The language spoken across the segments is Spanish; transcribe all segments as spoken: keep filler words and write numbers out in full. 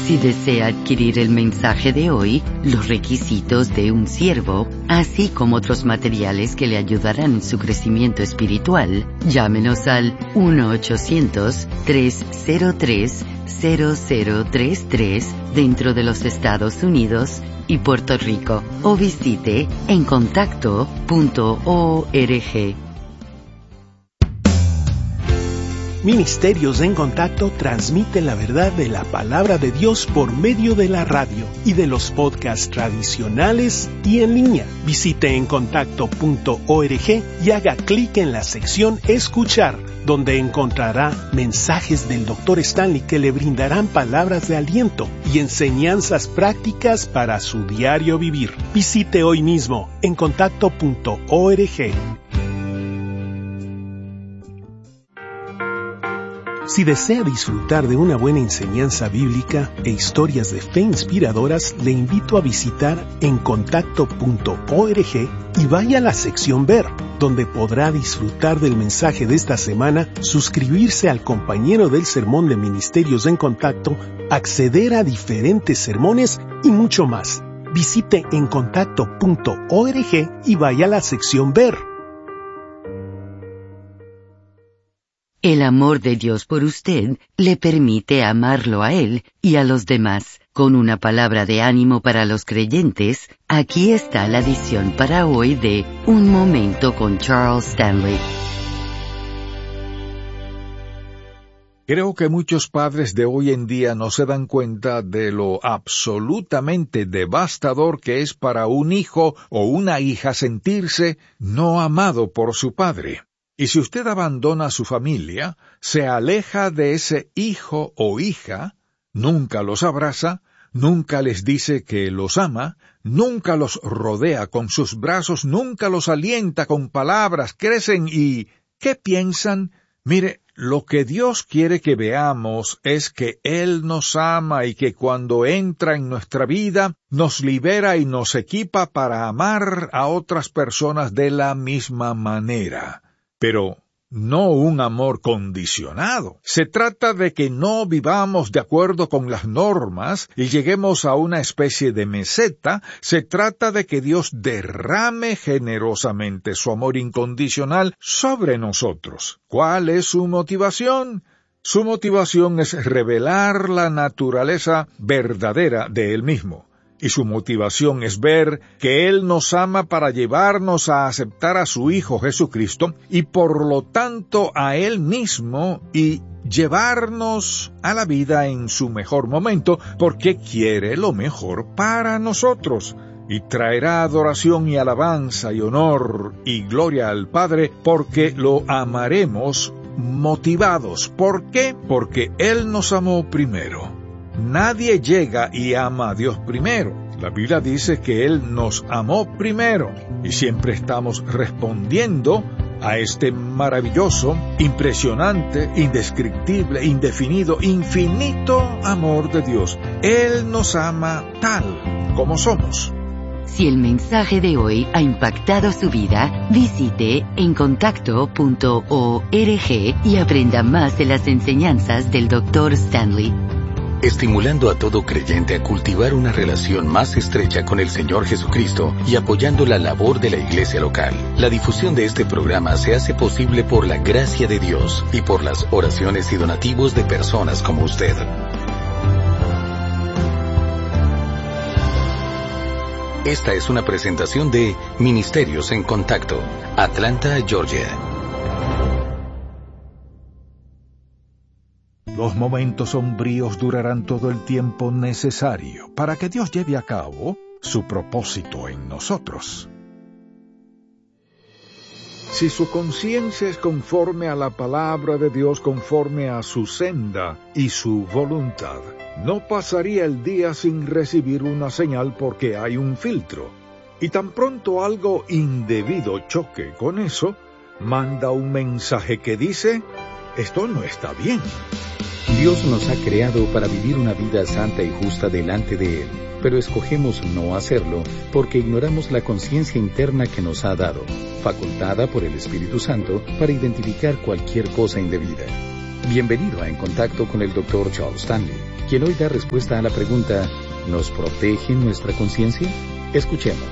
Si desea adquirir el mensaje de hoy, los requisitos de un siervo, así como otros materiales que le ayudarán en su crecimiento espiritual, llámenos al uno ochocientos, tres cero tres, cero cero tres tres dentro de los Estados Unidos y Puerto Rico, o visite en contacto punto org. Ministerios en Contacto transmite la verdad de la palabra de Dios por medio de la radio y de los podcasts tradicionales y en línea. Visite en contacto punto org y haga clic en la sección Escuchar, donde encontrará mensajes del doctor Stanley que le brindarán palabras de aliento y enseñanzas prácticas para su diario vivir. Visite hoy mismo en contacto punto org. Si desea disfrutar de una buena enseñanza bíblica e historias de fe inspiradoras, le invito a visitar en contacto punto org y vaya a la sección Ver, donde podrá disfrutar del mensaje de esta semana, suscribirse al compañero del sermón de Ministerios en Contacto, acceder a diferentes sermones y mucho más. Visite en contacto punto org y vaya a la sección Ver. El amor de Dios por usted le permite amarlo a Él y a los demás. Con una palabra de ánimo para los creyentes, aquí está la edición para hoy de Un Momento con Charles Stanley. Creo que muchos padres de hoy en día no se dan cuenta de lo absolutamente devastador que es para un hijo o una hija sentirse no amado por su padre. Y si usted abandona a su familia, se aleja de ese hijo o hija, nunca los abraza, nunca les dice que los ama, nunca los rodea con sus brazos, nunca los alienta con palabras, crecen y ¿qué piensan? Mire, lo que Dios quiere que veamos es que Él nos ama y que cuando entra en nuestra vida, nos libera y nos equipa para amar a otras personas de la misma manera. Pero no un amor condicionado. Se trata de que no vivamos de acuerdo con las normas y lleguemos a una especie de meseta. Se trata de que Dios derrame generosamente su amor incondicional sobre nosotros. ¿Cuál es su motivación? Su motivación es revelar la naturaleza verdadera de Él mismo. Y su motivación es ver que Él nos ama para llevarnos a aceptar a su Hijo Jesucristo y por lo tanto a Él mismo y llevarnos a la vida en su mejor momento porque quiere lo mejor para nosotros. Y traerá adoración y alabanza y honor y gloria al Padre porque lo amaremos motivados. ¿Por qué? Porque Él nos amó primero. Nadie llega y ama a Dios primero. La Biblia dice que Él nos amó primero y siempre estamos respondiendo a este maravilloso, impresionante, indescriptible, indefinido, infinito amor de Dios. Él nos ama tal como somos. Si el mensaje de hoy ha impactado su vida, visite en contacto punto org y aprenda más de las enseñanzas del doctor Stanley. Estimulando a todo creyente a cultivar una relación más estrecha con el Señor Jesucristo y apoyando la labor de la iglesia local. La difusión de este programa se hace posible por la gracia de Dios y por las oraciones y donativos de personas como usted. Esta es una presentación de Ministerios en Contacto, Atlanta, Georgia. Los momentos sombríos durarán todo el tiempo necesario para que Dios lleve a cabo su propósito en nosotros. Si su conciencia es conforme a la palabra de Dios, conforme a su senda y su voluntad, no pasaría el día sin recibir una señal porque hay un filtro. Y tan pronto algo indebido choque con eso, manda un mensaje que dice, esto no está bien. Dios nos ha creado para vivir una vida santa y justa delante de Él, pero escogemos no hacerlo porque ignoramos la conciencia interna que nos ha dado, facultada por el Espíritu Santo para identificar cualquier cosa indebida. Bienvenido a En Contacto con el doctor Charles Stanley. quien hoy da respuesta a la pregunta, ¿nos protege nuestra conciencia? Escuchemos.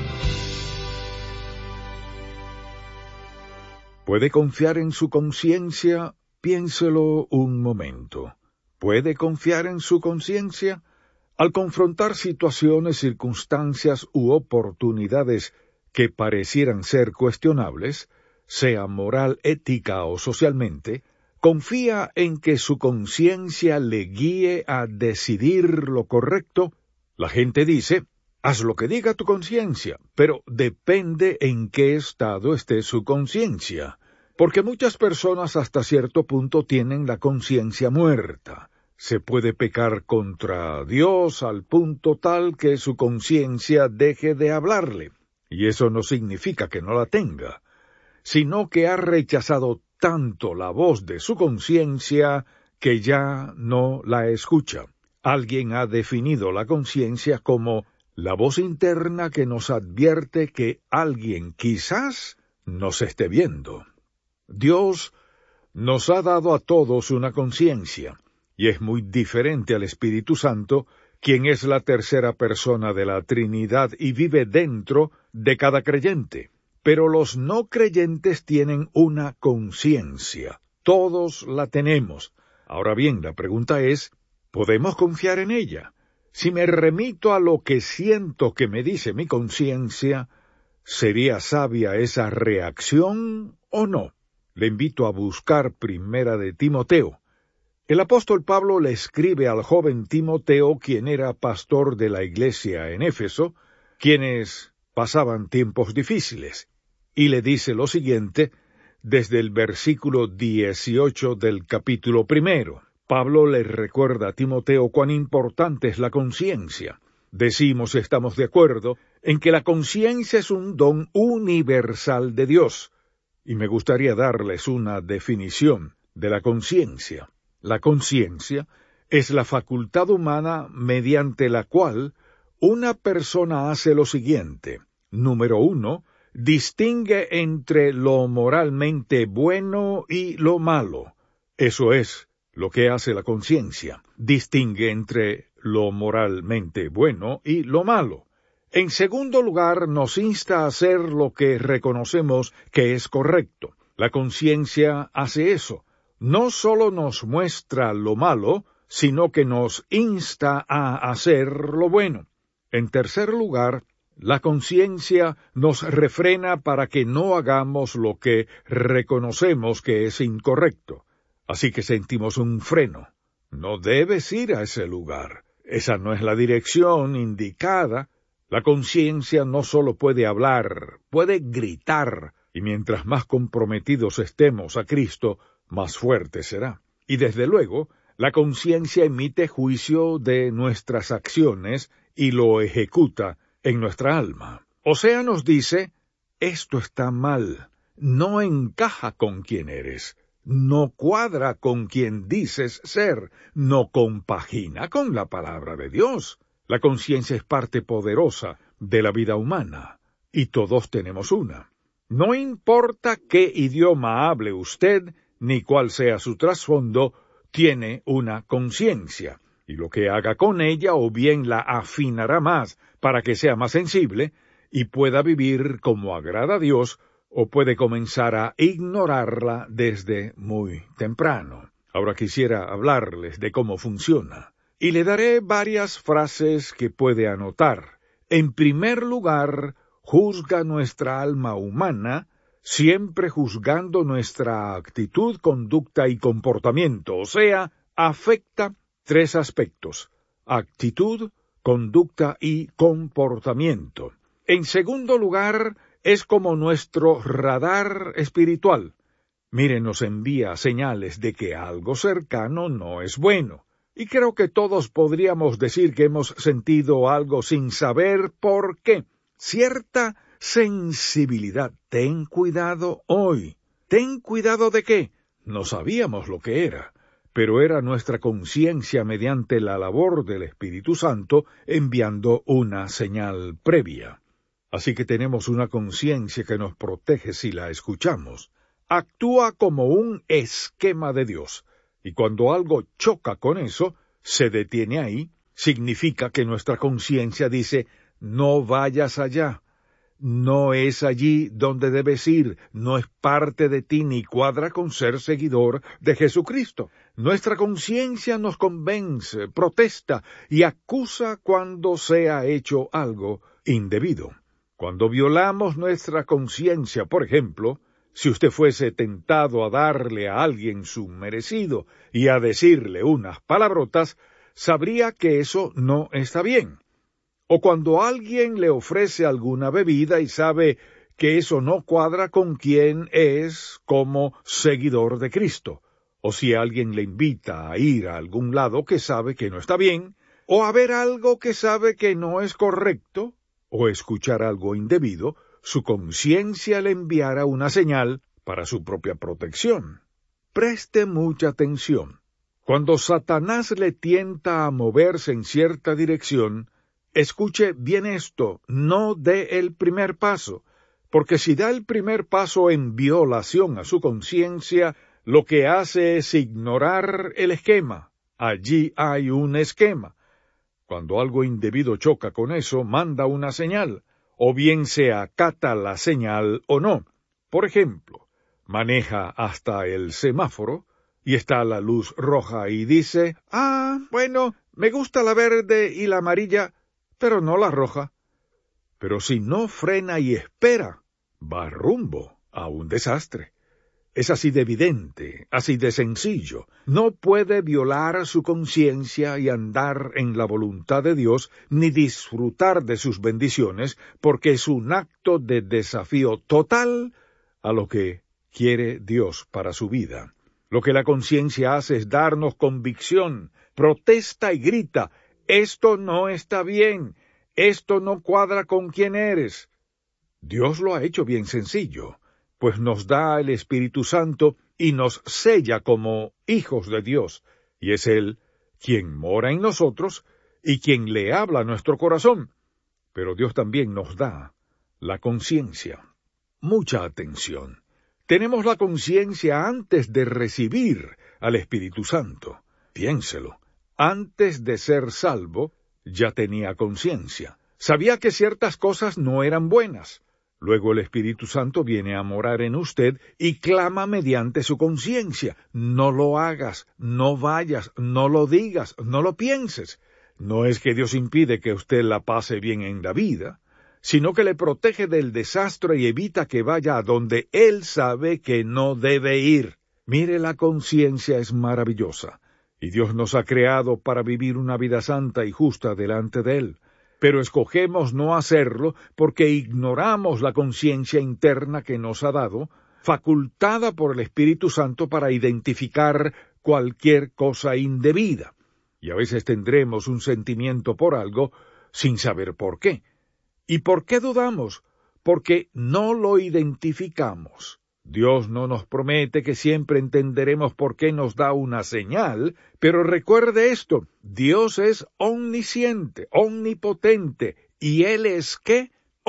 ¿Puede confiar en su conciencia? Piénselo un momento. ¿Puede confiar en su conciencia? Al confrontar situaciones, circunstancias u oportunidades que parecieran ser cuestionables, sea moral, ética o socialmente, ¿confía en que su conciencia le guíe a decidir lo correcto? La gente dice, haz lo que diga tu conciencia, pero depende en qué estado esté su conciencia, porque muchas personas hasta cierto punto tienen la conciencia muerta. Se puede pecar contra Dios al punto tal que su conciencia deje de hablarle, y eso no significa que no la tenga, sino que ha rechazado tanto la voz de su conciencia que ya no la escucha. Alguien ha definido la conciencia como la voz interna que nos advierte que alguien quizás nos esté viendo. Dios nos ha dado a todos una conciencia, y es muy diferente al Espíritu Santo, quien es la tercera persona de la Trinidad y vive dentro de cada creyente. Pero los no creyentes tienen una conciencia. Todos la tenemos. Ahora bien, la pregunta es, ¿podemos confiar en ella? Si me remito a lo que siento que me dice mi conciencia, ¿sería sabia esa reacción o no? Le invito a buscar Primera de Timoteo. El apóstol Pablo le escribe al joven Timoteo, quien era pastor de la iglesia en Éfeso, quienes pasaban tiempos difíciles, y le dice lo siguiente desde el versículo dieciocho del capítulo primero. Pablo le recuerda a Timoteo cuán importante es la conciencia. Decimos, estamos de acuerdo, en que la conciencia es un don universal de Dios. Y me gustaría darles una definición de la conciencia. La conciencia es la facultad humana mediante la cual una persona hace lo siguiente. Número uno, distingue entre lo moralmente bueno y lo malo. Eso es lo que hace la conciencia. Distingue entre lo moralmente bueno y lo malo. En segundo lugar, nos insta a hacer lo que reconocemos que es correcto. La conciencia hace eso. No solo nos muestra lo malo, sino que nos insta a hacer lo bueno. En tercer lugar, la conciencia nos refrena para que no hagamos lo que reconocemos que es incorrecto. Así que sentimos un freno. No debes ir a ese lugar. Esa no es la dirección indicada. La conciencia no solo puede hablar, puede gritar, y mientras más comprometidos estemos a Cristo, más fuerte será. Y desde luego, la conciencia emite juicio de nuestras acciones y lo ejecuta en nuestra alma. O sea, nos dice, esto está mal, no encaja con quien eres, no cuadra con quien dices ser, no compagina con la palabra de Dios. La conciencia es parte poderosa de la vida humana, y todos tenemos una. No importa qué idioma hable usted, ni cuál sea su trasfondo, tiene una conciencia, y lo que haga con ella o bien la afinará más para que sea más sensible y pueda vivir como agrada a Dios, o puede comenzar a ignorarla desde muy temprano. Ahora quisiera hablarles de cómo funciona, y le daré varias frases que puede anotar. En primer lugar, juzga nuestra alma humana, siempre juzgando nuestra actitud, conducta y comportamiento, o sea, afecta tres aspectos: actitud, conducta y comportamiento. En segundo lugar, es como nuestro radar espiritual. Mire, nos envía señales de que algo cercano no es bueno. Y creo que todos podríamos decir que hemos sentido algo sin saber por qué. Cierta sensibilidad. Ten cuidado hoy. ¿Ten cuidado de qué? No sabíamos lo que era, pero era nuestra conciencia mediante la labor del Espíritu Santo enviando una señal previa. Así que tenemos una conciencia que nos protege si la escuchamos. Actúa como un esquema de Dios, y cuando algo choca con eso, se detiene ahí, significa que nuestra conciencia dice, no vayas allá, no es allí donde debes ir, no es parte de ti ni cuadra con ser seguidor de Jesucristo. Nuestra conciencia nos convence, protesta y acusa cuando se ha hecho algo indebido. Cuando violamos nuestra conciencia, por ejemplo, si usted fuese tentado a darle a alguien su merecido y a decirle unas palabrotas, sabría que eso no está bien. O cuando alguien le ofrece alguna bebida y sabe que eso no cuadra con quien es como seguidor de Cristo. O si alguien le invita a ir a algún lado que sabe que no está bien, o a ver algo que sabe que no es correcto, o escuchar algo indebido, su conciencia le enviará una señal para su propia protección. Preste mucha atención. Cuando Satanás le tienta a moverse en cierta dirección, escuche bien esto, no dé el primer paso, porque si da el primer paso en violación a su conciencia, lo que hace es ignorar el esquema. Allí hay un esquema. Cuando algo indebido choca con eso, manda una señal, o bien se acata la señal o no. Por ejemplo, maneja hasta el semáforo, y está la luz roja y dice, ah, bueno, me gusta la verde y la amarilla, pero no la roja. Pero si no frena y espera, va rumbo a un desastre. Es así de evidente, así de sencillo. No puede violar su conciencia y andar en la voluntad de Dios, ni disfrutar de sus bendiciones, porque es un acto de desafío total a lo que quiere Dios para su vida. Lo que la conciencia hace es darnos convicción, protesta y grita, esto no está bien, esto no cuadra con quién eres. Dios lo ha hecho bien sencillo, pues nos da el Espíritu Santo y nos sella como hijos de Dios, y es Él quien mora en nosotros y quien le habla a nuestro corazón. Pero Dios también nos da la conciencia. Mucha atención. Tenemos la conciencia antes de recibir al Espíritu Santo. Piénselo. Antes de ser salvo, ya tenía conciencia. Sabía que ciertas cosas no eran buenas. Luego el Espíritu Santo viene a morar en usted y clama mediante su conciencia. No lo hagas, no vayas, no lo digas, no lo pienses. No es que Dios impide que usted la pase bien en la vida, sino que le protege del desastre y evita que vaya a donde Él sabe que no debe ir. Mire, la conciencia es maravillosa, y Dios nos ha creado para vivir una vida santa y justa delante de Él. Pero escogemos no hacerlo porque ignoramos la conciencia interna que nos ha dado, facultada por el Espíritu Santo para identificar cualquier cosa indebida. Y a veces tendremos un sentimiento por algo sin saber por qué. ¿Y por qué dudamos? Porque no lo identificamos. Dios no nos promete que siempre entenderemos por qué nos da una señal, pero recuerde esto, Dios es omnisciente, omnipotente, y Él es, ¿qué?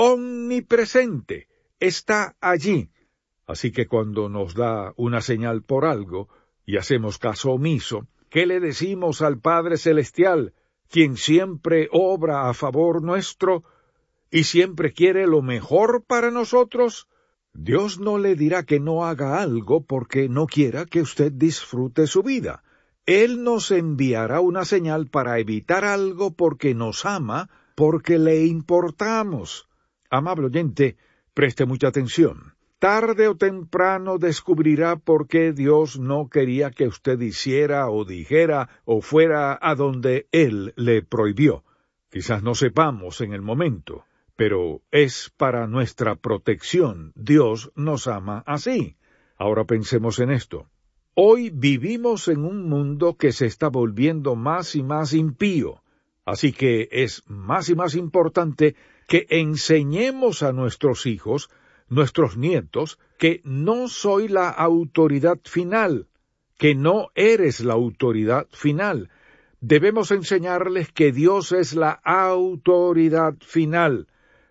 Omnipresente, está allí. Así que cuando nos da una señal por algo, y hacemos caso omiso, ¿qué le decimos al Padre Celestial, quien siempre obra a favor nuestro, y siempre quiere lo mejor para nosotros? Dios no le dirá que no haga algo porque no quiera que usted disfrute su vida. Él nos enviará una señal para evitar algo porque nos ama, porque le importamos. Amable oyente, preste mucha atención. Tarde o temprano descubrirá por qué Dios no quería que usted hiciera o dijera o fuera a donde Él le prohibió. Quizás no sepamos en el momento, pero es para nuestra protección. Dios nos ama así. Ahora pensemos en esto. Hoy vivimos en un mundo que se está volviendo más y más impío, así que es más y más importante que enseñemos a nuestros hijos, nuestros nietos, que no soy la autoridad final, que no eres la autoridad final. Debemos enseñarles que Dios es la autoridad final.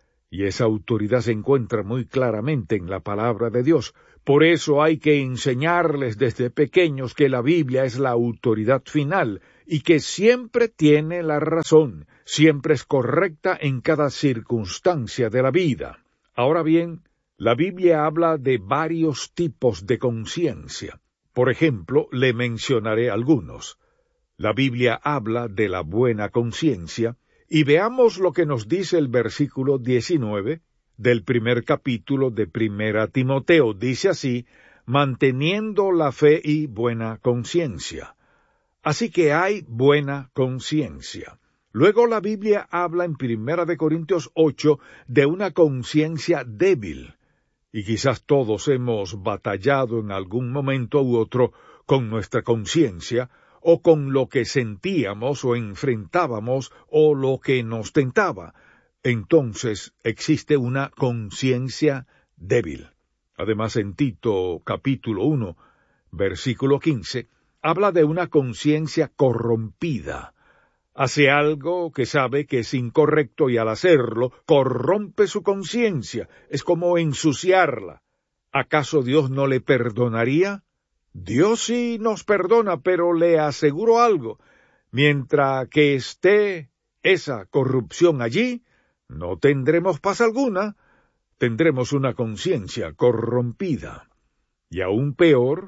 Y esa autoridad se encuentra muy claramente en la palabra de Dios. Por eso hay que enseñarles desde pequeños que la Biblia es la autoridad final y que siempre tiene la razón, siempre es correcta en cada circunstancia de la vida. Ahora bien, la Biblia habla de varios tipos de conciencia. Por ejemplo, le mencionaré algunos. La Biblia habla de la buena conciencia, y veamos lo que nos dice el versículo diecinueve del primer capítulo de Primera Timoteo. Dice así: manteniendo la fe y buena conciencia. Así que hay buena conciencia. Luego la Biblia habla en Primera de Corintios ocho de una conciencia débil. Y quizás todos hemos batallado en algún momento u otro con nuestra conciencia, o con lo que sentíamos o enfrentábamos, o lo que nos tentaba. Entonces existe una conciencia débil. Además, en Tito capítulo uno, versículo quince, habla de una conciencia corrompida. Hace algo que sabe que es incorrecto y al hacerlo corrompe su conciencia. Es como ensuciarla. ¿Acaso Dios no le perdonaría? Dios sí nos perdona, pero le aseguro algo. Mientras que esté esa corrupción allí, no tendremos paz alguna. Tendremos una conciencia corrompida. Y aún peor,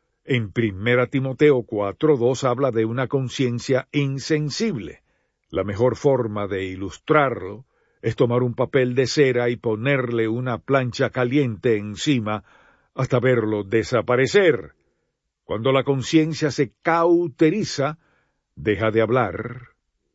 en Primera Timoteo cuatro dos habla de una conciencia insensible. La mejor forma de ilustrarlo es tomar un papel de cera y ponerle una plancha caliente encima hasta verlo desaparecer. Cuando la conciencia se cauteriza, deja de hablar,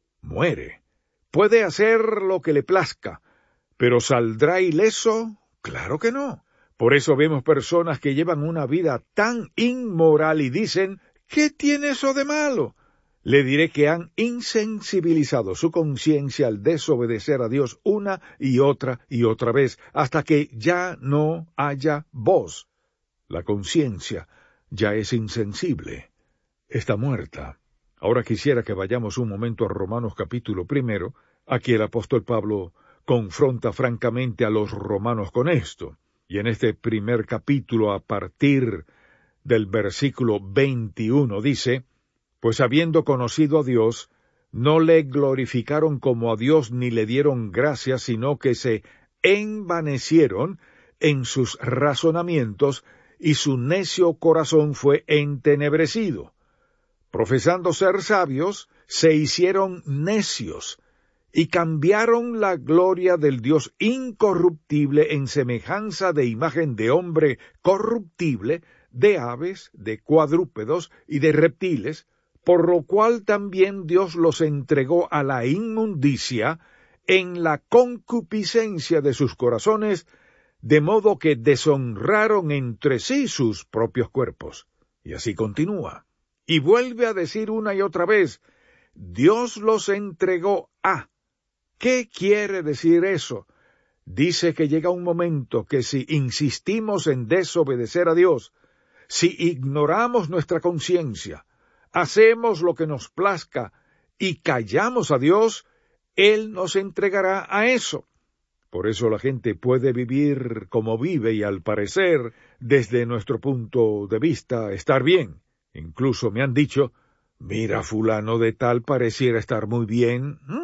muere. Puede hacer lo que le plazca, pero ¿saldrá ileso? Claro que no. Por eso vemos personas que llevan una vida tan inmoral y dicen, ¿qué tiene eso de malo? Le diré que han insensibilizado su conciencia al desobedecer a Dios una y otra y otra vez, hasta que ya no haya voz. La conciencia ya es insensible, está muerta. Ahora quisiera que vayamos un momento a Romanos capítulo primero. Aquí el apóstol Pablo confronta francamente a los romanos con esto. Y en este primer capítulo, a partir del versículo veintiuno, dice: pues habiendo conocido a Dios, no le glorificaron como a Dios ni le dieron gracias, sino que se envanecieron en sus razonamientos, y su necio corazón fue entenebrecido. Profesando ser sabios, se hicieron necios, y cambiaron la gloria del Dios incorruptible en semejanza de imagen de hombre corruptible, de aves, de cuadrúpedos y de reptiles, por lo cual también Dios los entregó a la inmundicia en la concupiscencia de sus corazones, de modo que deshonraron entre sí sus propios cuerpos. Y así continúa. Y vuelve a decir una y otra vez, Dios los entregó a. ¿Qué quiere decir eso? Dice que llega un momento que si insistimos en desobedecer a Dios, si ignoramos nuestra conciencia, hacemos lo que nos plazca y callamos a Dios, Él nos entregará a eso. Por eso la gente puede vivir como vive y al parecer, desde nuestro punto de vista, estar bien. Incluso me han dicho, mira, fulano de tal pareciera estar muy bien. ¿Mm?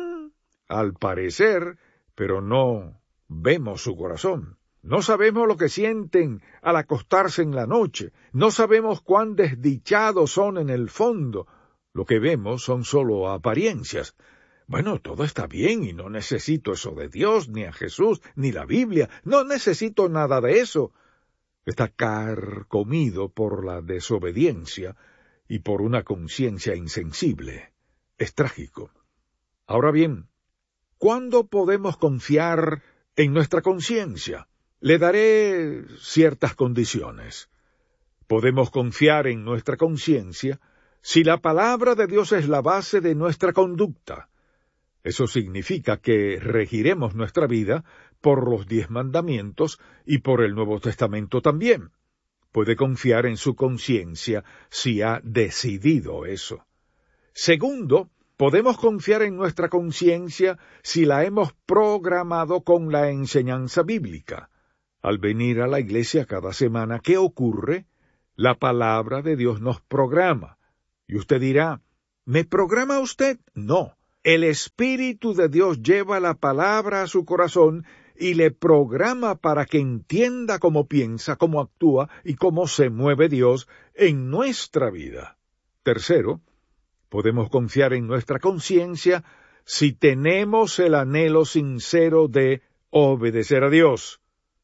Al parecer, pero no vemos su corazón. No sabemos lo que sienten al acostarse en la noche. No sabemos cuán desdichados son en el fondo. Lo que vemos son solo apariencias. Bueno, todo está bien y no necesito eso de Dios, ni a Jesús, ni la Biblia. No necesito nada de eso. Está carcomido por la desobediencia y por una conciencia insensible. Es trágico. Ahora bien, ¿cuándo podemos confiar en nuestra conciencia? Le daré ciertas condiciones. Podemos confiar en nuestra conciencia si la palabra de Dios es la base de nuestra conducta. Eso significa que regiremos nuestra vida por los diez mandamientos y por el Nuevo Testamento también. Puede confiar en su conciencia si ha decidido eso. Segundo, podemos confiar en nuestra conciencia si la hemos programado con la enseñanza bíblica. Al venir a la iglesia cada semana, ¿qué ocurre? La palabra de Dios nos programa. Y usted dirá, ¿Me programa usted? No. El Espíritu de Dios lleva la palabra a su corazón y le programa para que entienda cómo piensa, cómo actúa y cómo se mueve Dios en nuestra vida. Tercero, podemos confiar en nuestra conciencia si tenemos el anhelo sincero de obedecer a Dios.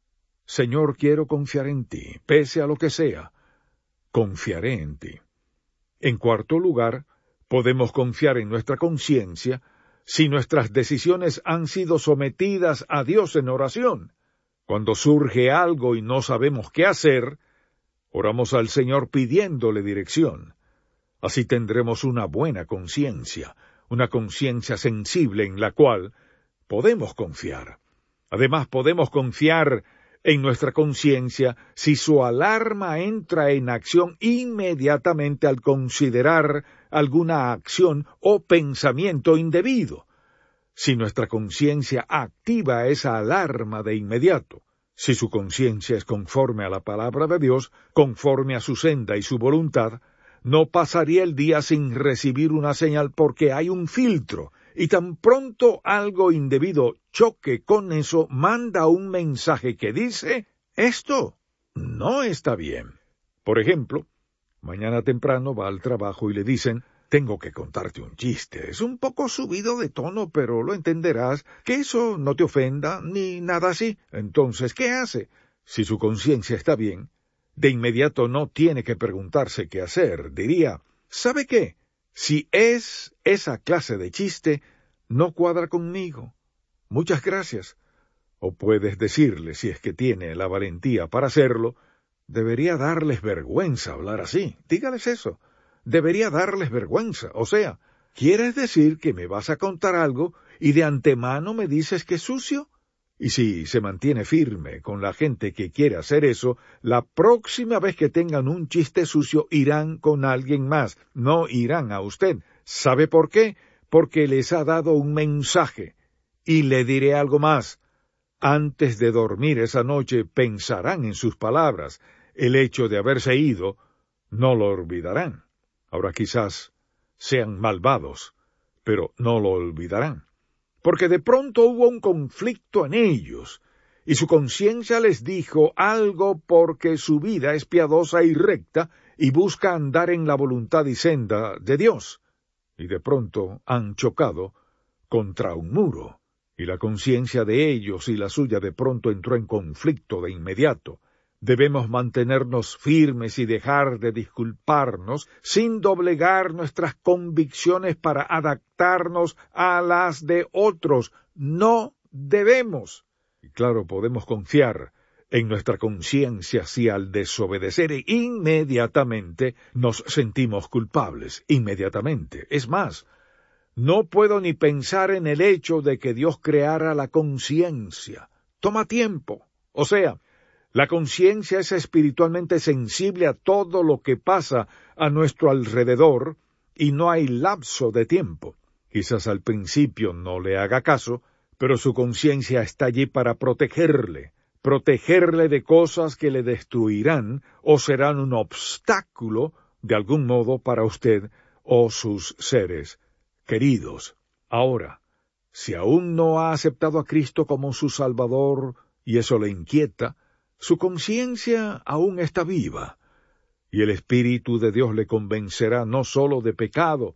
Señor, quiero confiar en ti, pese a lo que sea. Confiaré en ti. En cuarto lugar, podemos confiar en nuestra conciencia si nuestras decisiones han sido sometidas a Dios en oración. Cuando surge algo y no sabemos qué hacer, oramos al Señor pidiéndole dirección. Así tendremos una buena conciencia, una conciencia sensible en la cual podemos confiar. Además, podemos confiar en nuestra conciencia si su alarma entra en acción inmediatamente al considerar alguna acción o pensamiento indebido. Si nuestra conciencia activa esa alarma de inmediato, si su conciencia es conforme a la palabra de Dios, conforme a su senda y su voluntad, no pasaría el día sin recibir una señal porque hay un filtro, y tan pronto algo indebido choque con eso, manda un mensaje que dice, esto no está bien. Por ejemplo, mañana temprano va al trabajo y le dicen, tengo que contarte un chiste. Es un poco subido de tono, pero lo entenderás, que eso no te ofenda ni nada así. Entonces, ¿qué hace? Si su conciencia está bien, de inmediato no tiene que preguntarse qué hacer. Diría, ¿sabe qué? Si es esa clase de chiste, no cuadra conmigo. Muchas gracias. O puedes decirle, si es que tiene la valentía para hacerlo, debería darles vergüenza hablar así. Dígales eso. Debería darles vergüenza. O sea, ¿quieres decir que me vas a contar algo y de antemano me dices que es sucio? Y si se mantiene firme con la gente que quiere hacer eso, la próxima vez que tengan un chiste sucio irán con alguien más, no irán a usted. ¿Sabe por qué? Porque les ha dado un mensaje. Y le diré algo más. Antes de dormir esa noche pensarán en sus palabras. El hecho de haberse ido no lo olvidarán. Ahora quizás sean malvados, pero no lo olvidarán. Porque de pronto hubo un conflicto en ellos, y su conciencia les dijo algo porque su vida es piadosa y recta, y busca andar en la voluntad y senda de Dios. Y de pronto han chocado contra un muro, y la conciencia de ellos y la suya de pronto entró en conflicto de inmediato. Debemos mantenernos firmes y dejar de disculparnos sin doblegar nuestras convicciones para adaptarnos a las de otros. No debemos. Y claro, podemos confiar en nuestra conciencia si al desobedecer inmediatamente nos sentimos culpables. Inmediatamente. Es más, no puedo ni pensar en el hecho de que Dios creara la conciencia. Toma tiempo. O sea, la conciencia es espiritualmente sensible a todo lo que pasa a nuestro alrededor y no hay lapso de tiempo. Quizás al principio no le haga caso, pero su conciencia está allí para protegerle, protegerle de cosas que le destruirán o serán un obstáculo de algún modo para usted o sus seres queridos. Ahora, si aún no ha aceptado a Cristo como su Salvador y eso le inquieta, su conciencia aún está viva, y el Espíritu de Dios le convencerá no sólo de pecado,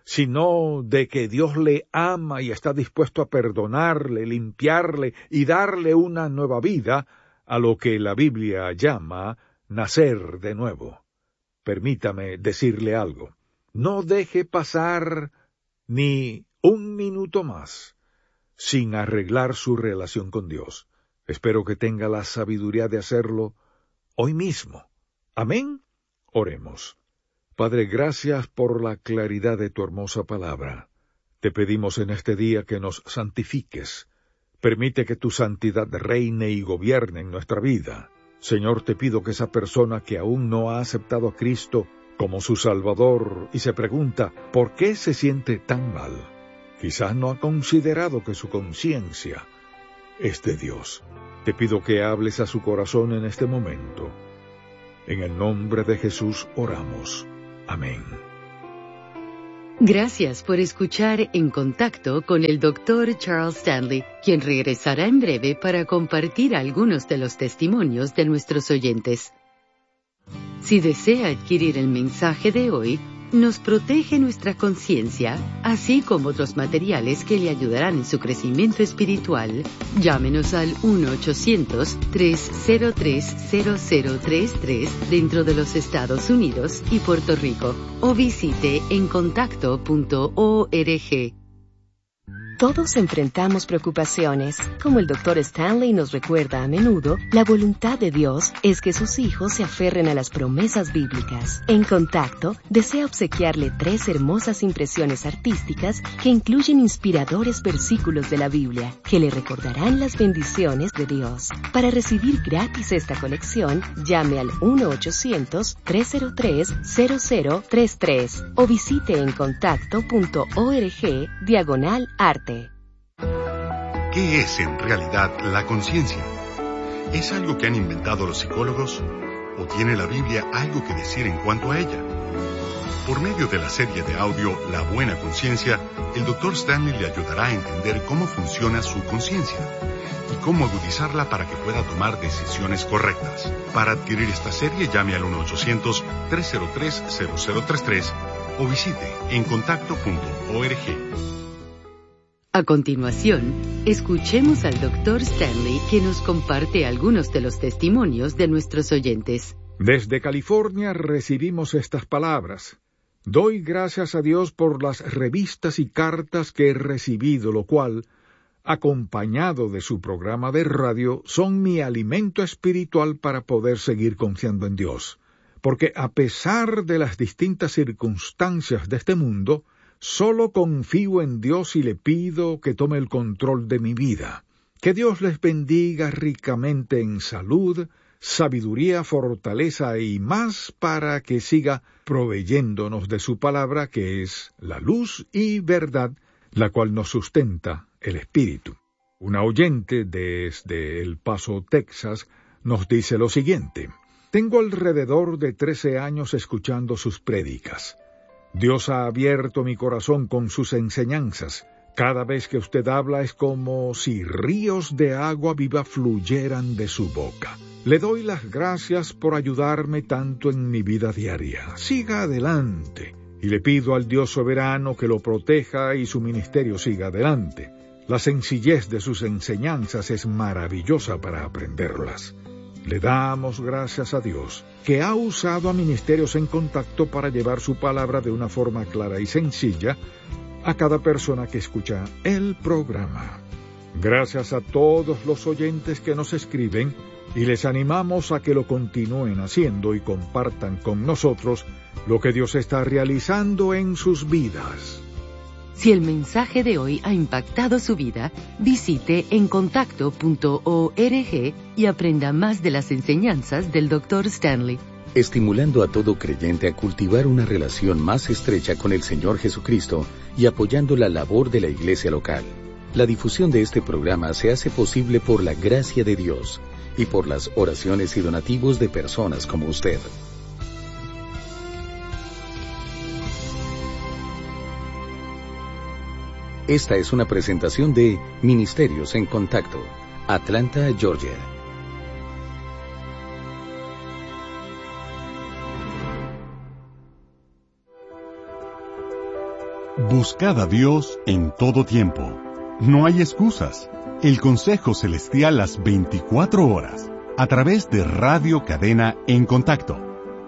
sino de que Dios le ama y está dispuesto a perdonarle, limpiarle y darle una nueva vida, a lo que la Biblia llama nacer de nuevo. Permítame decirle algo. No deje pasar ni un minuto más sin arreglar su relación con Dios. Espero que tenga la sabiduría de hacerlo hoy mismo. Amén. Oremos. Padre, gracias por la claridad de tu hermosa palabra. Te pedimos en este día que nos santifiques. Permite que tu santidad reine y gobierne en nuestra vida. Señor, te pido que esa persona que aún no ha aceptado a Cristo como su Salvador y se pregunta ¿por qué se siente tan mal? Quizás no ha considerado que su conciencia es de Dios. Te pido que hables a su corazón en este momento. En el nombre de Jesús oramos. Amén. Gracias por escuchar En Contacto con el doctor Charles Stanley, quien regresará en breve para compartir algunos de los testimonios de nuestros oyentes. Si desea adquirir el mensaje de hoy, Nos protege nuestra conciencia, así como otros materiales que le ayudarán en su crecimiento espiritual. Llámenos al uno ochocientos, tres cero tres, cero cero tres tres dentro de los Estados Unidos y Puerto Rico, o visite en contacto punto org. Todos enfrentamos preocupaciones. Como el doctor Stanley nos recuerda a menudo, la voluntad de Dios es que sus hijos se aferren a las promesas bíblicas. En Contacto, desea obsequiarle tres hermosas impresiones artísticas que incluyen inspiradores versículos de la Biblia, que le recordarán las bendiciones de Dios. Para recibir gratis esta colección, llame al uno ochocientos, tres cero tres, cero cero tres tres o visite en contacto punto org diagonal arte. ¿Qué es en realidad la conciencia? ¿Es algo que han inventado los psicólogos? ¿O tiene la Biblia algo que decir en cuanto a ella? Por medio de la serie de audio La Buena Conciencia, el doctor Stanley le ayudará a entender cómo funciona su conciencia y cómo agudizarla para que pueda tomar decisiones correctas. Para adquirir esta serie, llame al uno ochocientos, tres cero tres, cero cero tres tres o visite en contacto punto org. A continuación, escuchemos al doctor Stanley, que nos comparte algunos de los testimonios de nuestros oyentes. Desde California recibimos estas palabras. Doy gracias a Dios por las revistas y cartas que he recibido, lo cual, acompañado de su programa de radio, son mi alimento espiritual para poder seguir confiando en Dios. Porque a pesar de las distintas circunstancias de este mundo, solo confío en Dios y le pido que tome el control de mi vida. Que Dios les bendiga ricamente en salud, sabiduría, fortaleza y más para que siga proveyéndonos de su palabra, que es la luz y verdad, la cual nos sustenta el espíritu. Una oyente desde El Paso, Texas, nos dice lo siguiente. Tengo alrededor de trece años escuchando sus prédicas. Dios ha abierto mi corazón con sus enseñanzas. Cada vez que usted habla es como si ríos de agua viva fluyeran de su boca. Le doy las gracias por ayudarme tanto en mi vida diaria. Siga adelante. Y le pido al Dios soberano que lo proteja y su ministerio siga adelante. La sencillez de sus enseñanzas es maravillosa para aprenderlas. Le damos gracias a Dios, que ha usado a Ministerios en Contacto para llevar su palabra de una forma clara y sencilla a cada persona que escucha el programa. Gracias a todos los oyentes que nos escriben y les animamos a que lo continúen haciendo y compartan con nosotros lo que Dios está realizando en sus vidas. Si el mensaje de hoy ha impactado su vida, visite en contacto punto org y aprenda más de las enseñanzas del doctor Stanley. Estimulando a todo creyente a cultivar una relación más estrecha con el Señor Jesucristo y apoyando la labor de la iglesia local. La difusión de este programa se hace posible por la gracia de Dios y por las oraciones y donativos de personas como usted. Esta es una presentación de Ministerios en Contacto, Atlanta, Georgia. Buscad a Dios en todo tiempo. No hay excusas. El Consejo Celestial las veinticuatro horas, a través de Radio Cadena en Contacto.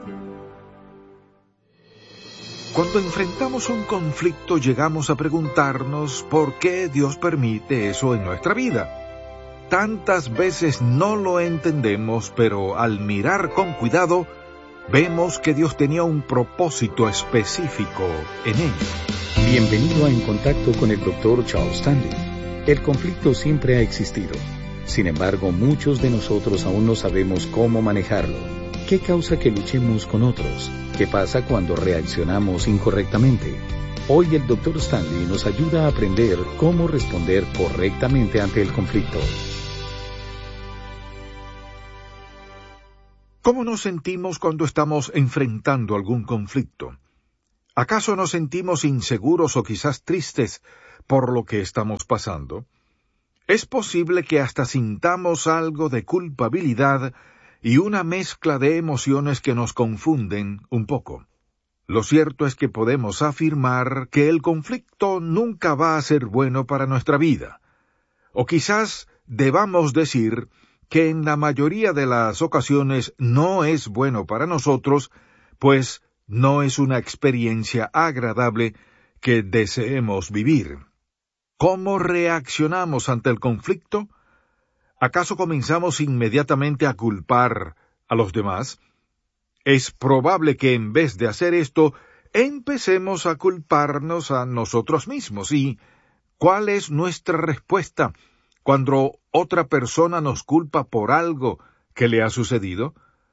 Cuando enfrentamos un conflicto llegamos a preguntarnos por qué Dios permite eso en nuestra vida. Tantas veces no lo entendemos, pero al mirar con cuidado, vemos que Dios tenía un propósito específico en ello. Bienvenido a En Contacto con el doctor Charles Stanley. El conflicto siempre ha existido. Sin embargo, muchos de nosotros aún no sabemos cómo manejarlo. ¿Qué causa que luchemos con otros? ¿Qué pasa cuando reaccionamos incorrectamente? Hoy el doctor Stanley nos ayuda a aprender cómo responder correctamente ante el conflicto. ¿Cómo nos sentimos cuando estamos enfrentando algún conflicto? ¿Acaso nos sentimos inseguros o quizás tristes por lo que estamos pasando? Es posible que hasta sintamos algo de culpabilidad y una mezcla de emociones que nos confunden un poco. Lo cierto es que podemos afirmar que el conflicto nunca va a ser bueno para nuestra vida. O quizás debamos decir que en la mayoría de las ocasiones no es bueno para nosotros, pues no es una experiencia agradable que deseemos vivir. ¿Cómo reaccionamos ante el conflicto? ¿Acaso comenzamos inmediatamente a culpar a los demás? Es probable que en vez de hacer esto, empecemos a culparnos a nosotros mismos. ¿Y cuál es nuestra respuesta cuando otra persona nos culpa por algo que le ha sucedido?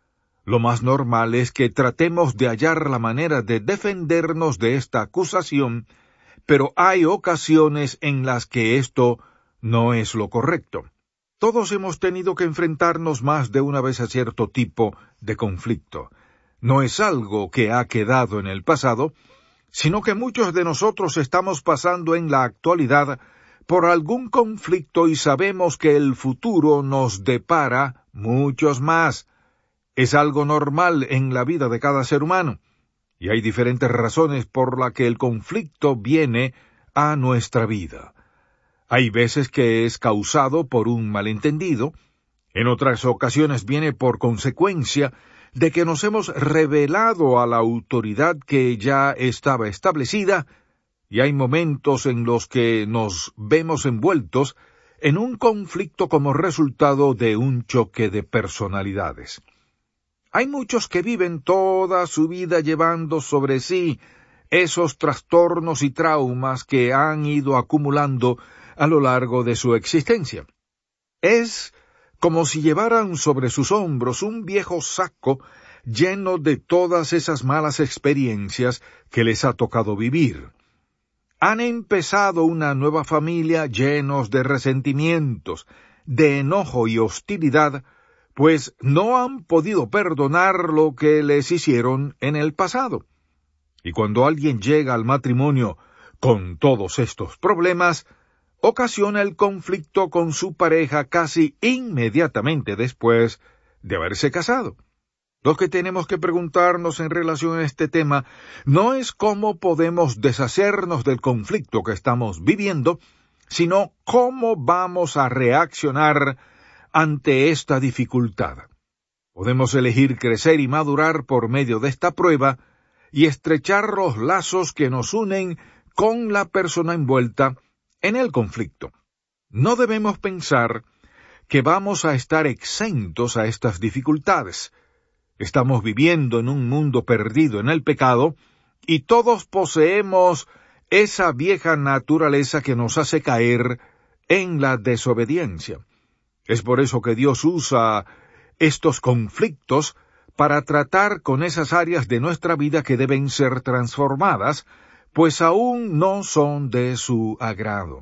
Lo más normal es que tratemos de hallar la manera de defendernos de esta acusación, pero hay ocasiones en las que esto no es lo correcto. Todos hemos tenido que enfrentarnos más de una vez a cierto tipo de conflicto. No es algo que ha quedado en el pasado, sino que muchos de nosotros estamos pasando en la actualidad por algún conflicto y sabemos que el futuro nos depara muchos más. Es algo normal en la vida de cada ser humano, y hay diferentes razones por las que el conflicto viene a nuestra vida. Hay veces que es causado por un malentendido, en otras ocasiones viene por consecuencia de que nos hemos rebelado a la autoridad que ya estaba establecida, y hay momentos en los que nos vemos envueltos en un conflicto como resultado de un choque de personalidades. Hay muchos que viven toda su vida llevando sobre sí esos trastornos y traumas que han ido acumulando a lo largo de su existencia. Es como si llevaran sobre sus hombros un viejo saco lleno de todas esas malas experiencias que les ha tocado vivir. Han empezado una nueva familia llenos de resentimientos, de enojo y hostilidad, pues no han podido perdonar lo que les hicieron en el pasado. Y cuando alguien llega al matrimonio con todos estos problemas, ocasiona el conflicto con su pareja casi inmediatamente después de haberse casado. Lo que tenemos que preguntarnos en relación a este tema no es cómo podemos deshacernos del conflicto que estamos viviendo, sino cómo vamos a reaccionar ante esta dificultad. Podemos elegir crecer y madurar por medio de esta prueba y estrechar los lazos que nos unen con la persona envuelta en el conflicto. No debemos pensar que vamos a estar exentos a estas dificultades. Estamos viviendo en un mundo perdido en el pecado y todos poseemos esa vieja naturaleza que nos hace caer en la desobediencia. Es por eso que Dios usa estos conflictos para tratar con esas áreas de nuestra vida que deben ser transformadas, pues aún no son de su agrado.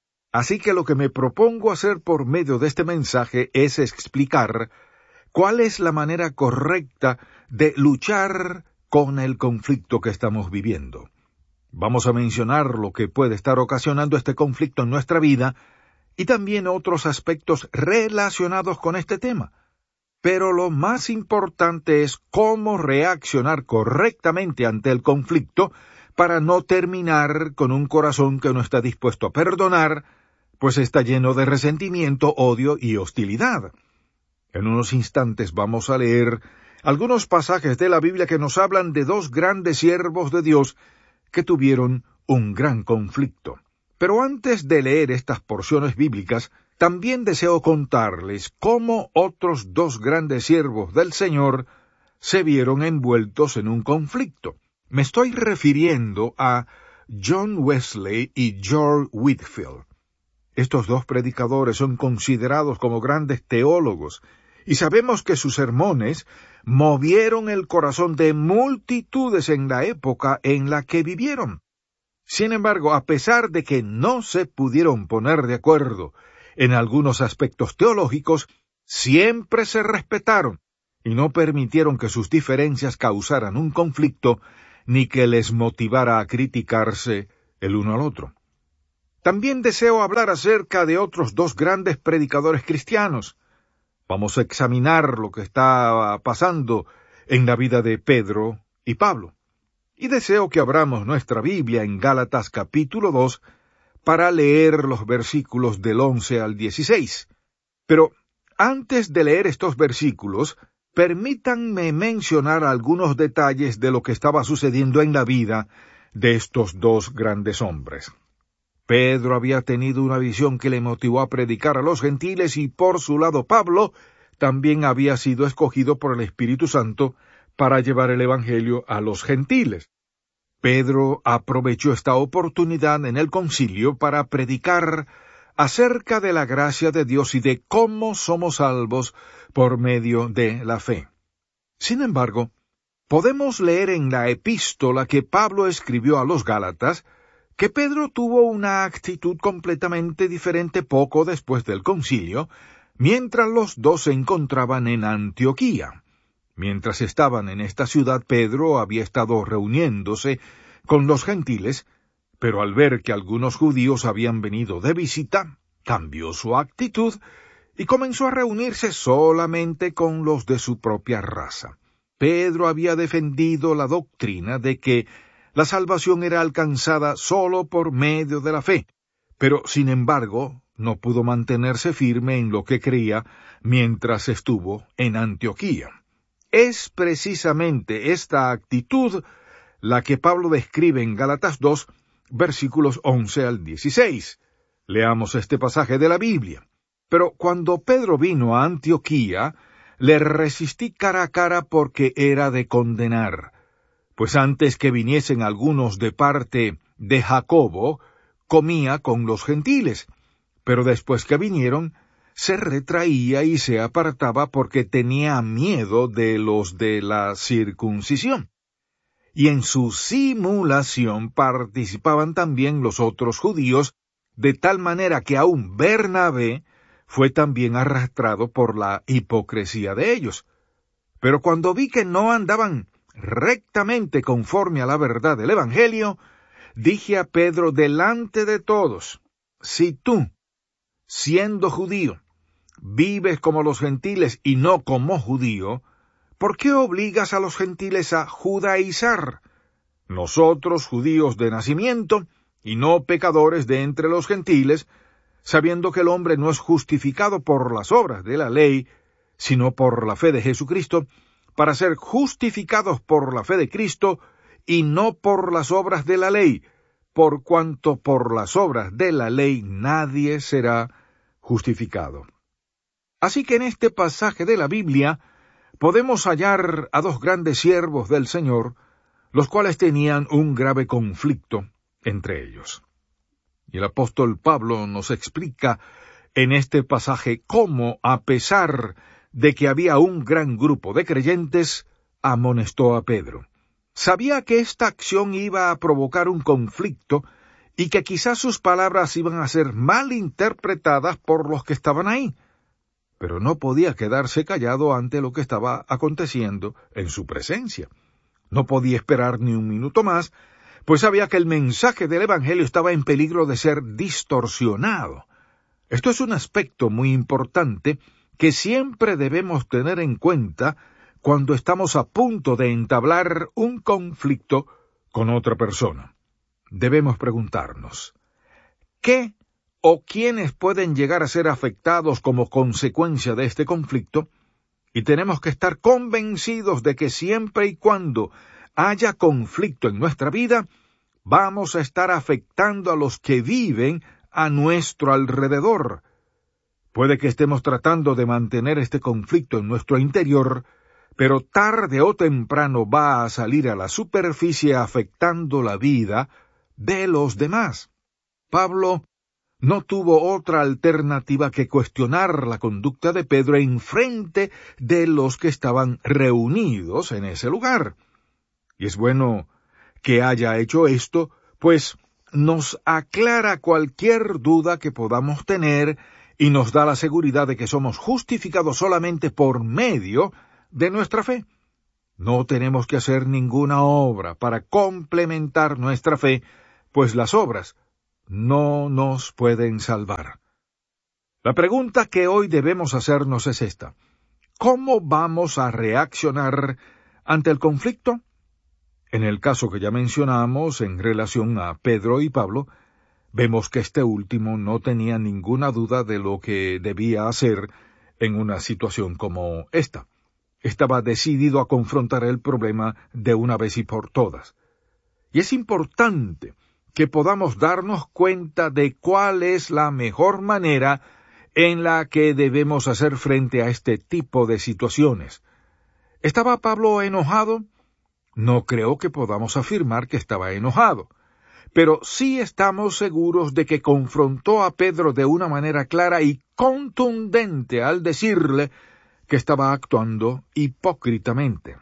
Así que lo que me propongo hacer por medio de este mensaje es explicar cuál es la manera correcta de luchar con el conflicto que estamos viviendo. Vamos a mencionar lo que puede estar ocasionando este conflicto en nuestra vida y también otros aspectos relacionados con este tema. Pero lo más importante es cómo reaccionar correctamente ante el conflicto para no terminar con un corazón que no está dispuesto a perdonar, pues está lleno de resentimiento, odio y hostilidad. En unos instantes vamos a leer algunos pasajes de la Biblia que nos hablan de dos grandes siervos de Dios que tuvieron un gran conflicto. Pero antes de leer estas porciones bíblicas, también deseo contarles cómo otros dos grandes siervos del Señor se vieron envueltos en un conflicto. Me estoy refiriendo a John Wesley y George Whitefield. Estos dos predicadores son considerados como grandes teólogos, y sabemos que sus sermones movieron el corazón de multitudes en la época en la que vivieron. Sin embargo, a pesar de que no se pudieron poner de acuerdo en algunos aspectos teológicos, siempre se respetaron y no permitieron que sus diferencias causaran un conflicto ni que les motivara a criticarse el uno al otro. También deseo hablar acerca de otros dos grandes predicadores cristianos. Vamos a examinar lo que está pasando en la vida de Pedro y Pablo. Y deseo que abramos nuestra Biblia en Gálatas capítulo dos para leer los versículos del once al dieciséis. Pero antes de leer estos versículos, permítanme mencionar algunos detalles de lo que estaba sucediendo en la vida de estos dos grandes hombres. Pedro había tenido una visión que le motivó a predicar a los gentiles y por su lado Pablo también había sido escogido por el Espíritu Santo para llevar el Evangelio a los gentiles. Pedro aprovechó esta oportunidad en el concilio para predicar acerca de la gracia de Dios y de cómo somos salvos por medio de la fe. Sin embargo, podemos leer en la epístola que Pablo escribió a los Gálatas que Pedro tuvo una actitud completamente diferente poco después del concilio, mientras los dos se encontraban en Antioquía. Mientras estaban en esta ciudad, Pedro había estado reuniéndose con los gentiles, pero al ver que algunos judíos habían venido de visita, cambió su actitud y comenzó a reunirse solamente con los de su propia raza. Pedro había defendido la doctrina de que la salvación era alcanzada solo por medio de la fe, pero sin embargo no pudo mantenerse firme en lo que creía mientras estuvo en Antioquía. Es precisamente esta actitud la que Pablo describe en Gálatas dos, versículos once al dieciséis. Leamos este pasaje de la Biblia. Pero cuando Pedro vino a Antioquía, le resistí cara a cara porque era de condenar. Pues antes que viniesen algunos de parte de Jacobo, comía con los gentiles, pero después que vinieron, se retraía y se apartaba porque tenía miedo de los de la circuncisión. Y en su simulación participaban también los otros judíos, de tal manera que aún Bernabé fue también arrastrado por la hipocresía de ellos. Pero cuando vi que no andaban rectamente conforme a la verdad del Evangelio, dije a Pedro delante de todos: si tú, siendo judío, vives como los gentiles y no como judío, ¿por qué obligas a los gentiles a judaizar? Nosotros, judíos de nacimiento, y no pecadores de entre los gentiles, sabiendo que el hombre no es justificado por las obras de la ley, sino por la fe de Jesucristo, para ser justificados por la fe de Cristo, y no por las obras de la ley, por cuanto por las obras de la ley nadie será justificado. Así que en este pasaje de la Biblia podemos hallar a dos grandes siervos del Señor, los cuales tenían un grave conflicto entre ellos. Y el apóstol Pablo nos explica en este pasaje cómo, a pesar de que había un gran grupo de creyentes, amonestó a Pedro. Sabía que esta acción iba a provocar un conflicto y que quizás sus palabras iban a ser mal interpretadas por los que estaban ahí, pero no podía quedarse callado ante lo que estaba aconteciendo en su presencia. No podía esperar ni un minuto más, pues sabía que el mensaje del Evangelio estaba en peligro de ser distorsionado. Esto es un aspecto muy importante que siempre debemos tener en cuenta cuando estamos a punto de entablar un conflicto con otra persona. Debemos preguntarnos, ¿qué o quiénes pueden llegar a ser afectados como consecuencia de este conflicto? Y tenemos que estar convencidos de que siempre y cuando haya conflicto en nuestra vida, vamos a estar afectando a los que viven a nuestro alrededor. Puede que estemos tratando de mantener este conflicto en nuestro interior, pero tarde o temprano va a salir a la superficie afectando la vida de los demás. Pablo no tuvo otra alternativa que cuestionar la conducta de Pedro en frente de los que estaban reunidos en ese lugar. Y es bueno que haya hecho esto, pues nos aclara cualquier duda que podamos tener y nos da la seguridad de que somos justificados solamente por medio de nuestra fe. No tenemos que hacer ninguna obra para complementar nuestra fe, pues las obras no nos pueden salvar. La pregunta que hoy debemos hacernos es esta: ¿cómo vamos a reaccionar ante el conflicto? En el caso que ya mencionamos en relación a Pedro y Pablo, vemos que este último no tenía ninguna duda de lo que debía hacer en una situación como esta. Estaba decidido a confrontar el problema de una vez y por todas. Y es importante que podamos darnos cuenta de cuál es la mejor manera en la que debemos hacer frente a este tipo de situaciones. ¿Estaba Pablo enojado? No creo que podamos afirmar que estaba enojado, pero sí estamos seguros de que confrontó a Pedro de una manera clara y contundente al decirle que estaba actuando hipócritamente.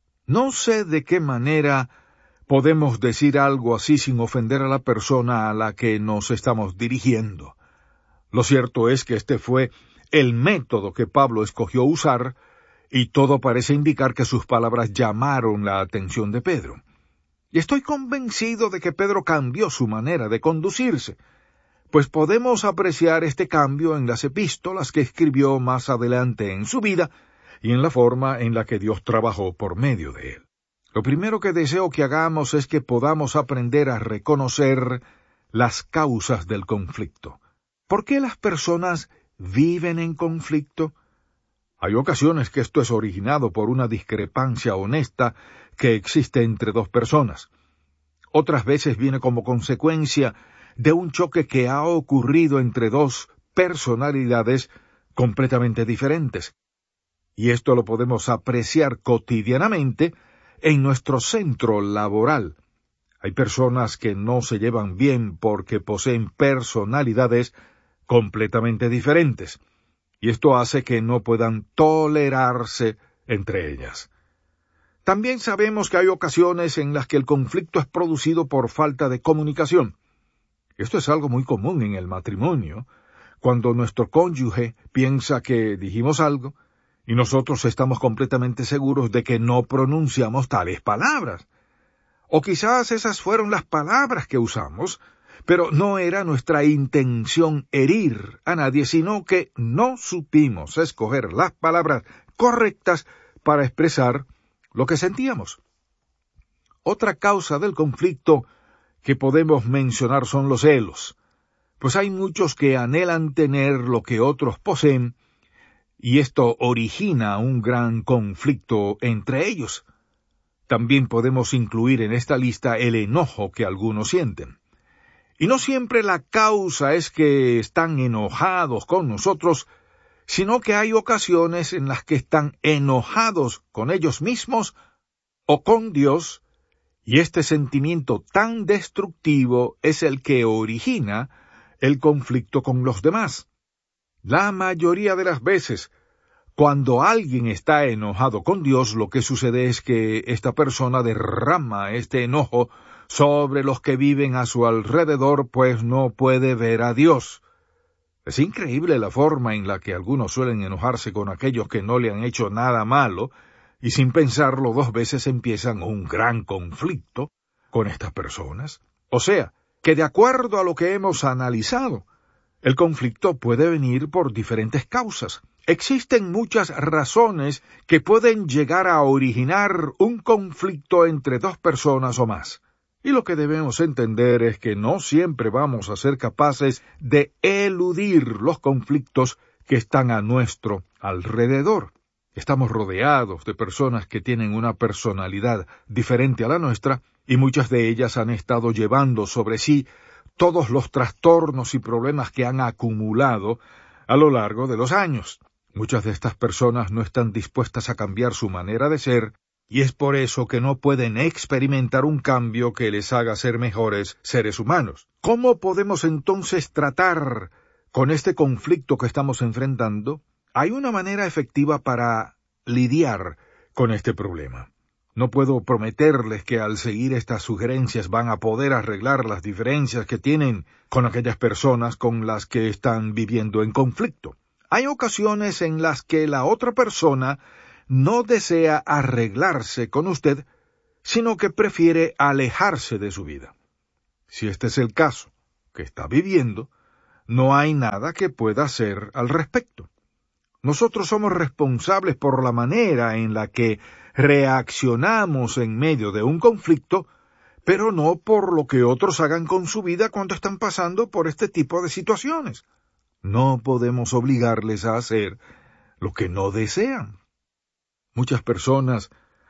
No sé de qué manera podemos decir algo así sin ofender a la persona a la que nos estamos dirigiendo. Lo cierto es que este fue el método que Pablo escogió usar, y todo parece indicar que sus palabras llamaron la atención de Pedro. Y estoy convencido de que Pedro cambió su manera de conducirse, pues podemos apreciar este cambio en las epístolas que escribió más adelante en su vida y en la forma en la que Dios trabajó por medio de él. Lo primero que deseo que hagamos es que podamos aprender a reconocer las causas del conflicto. ¿Por qué las personas viven en conflicto? Hay ocasiones que esto es originado por una discrepancia honesta que existe entre dos personas. Otras veces viene como consecuencia de un choque que ha ocurrido entre dos personalidades completamente diferentes. Y esto lo podemos apreciar cotidianamente en nuestro centro laboral. Hay personas que no se llevan bien porque poseen personalidades completamente diferentes, y esto hace que no puedan tolerarse entre ellas. También sabemos que hay ocasiones en las que el conflicto es producido por falta de comunicación. Esto es algo muy común en el matrimonio, cuando nuestro cónyuge piensa que dijimos algo y nosotros estamos completamente seguros de que no pronunciamos tales palabras. O quizás esas fueron las palabras que usamos, pero no era nuestra intención herir a nadie, sino que no supimos escoger las palabras correctas para expresar lo que sentíamos. Otra causa del conflicto que podemos mencionar son los celos, pues hay muchos que anhelan tener lo que otros poseen, y esto origina un gran conflicto entre ellos. También podemos incluir en esta lista el enojo que algunos sienten. Y no siempre la causa es que están enojados con nosotros, sino que hay ocasiones en las que están enojados con ellos mismos o con Dios, y este sentimiento tan destructivo es el que origina el conflicto con los demás. La mayoría de las veces, cuando alguien está enojado con Dios, lo que sucede es que esta persona derrama este enojo sobre los que viven a su alrededor, pues no puede ver a Dios. Es increíble la forma en la que algunos suelen enojarse con aquellos que no le han hecho nada malo, y sin pensarlo dos veces empiezan un gran conflicto con estas personas. O sea, que de acuerdo a lo que hemos analizado, el conflicto puede venir por diferentes causas. Existen muchas razones que pueden llegar a originar un conflicto entre dos personas o más. Y lo que debemos entender es que no siempre vamos a ser capaces de eludir los conflictos que están a nuestro alrededor. Estamos rodeados de personas que tienen una personalidad diferente a la nuestra, y muchas de ellas han estado llevando sobre sí todos los trastornos y problemas que han acumulado a lo largo de los años. Muchas de estas personas no están dispuestas a cambiar su manera de ser, y es por eso que no pueden experimentar un cambio que les haga ser mejores seres humanos. ¿Cómo podemos entonces tratar con este conflicto que estamos enfrentando? Hay una manera efectiva para lidiar con este problema. No puedo prometerles que al seguir estas sugerencias van a poder arreglar las diferencias que tienen con aquellas personas con las que están viviendo en conflicto. Hay ocasiones en las que la otra persona no desea arreglarse con usted, sino que prefiere alejarse de su vida. Si este es el caso que está viviendo, no hay nada que pueda hacer al respecto. Nosotros somos responsables por la manera en la que reaccionamos en medio de un conflicto, pero no por lo que otros hagan con su vida cuando están pasando por este tipo de situaciones. No podemos obligarles a hacer lo que no desean. Muchas personas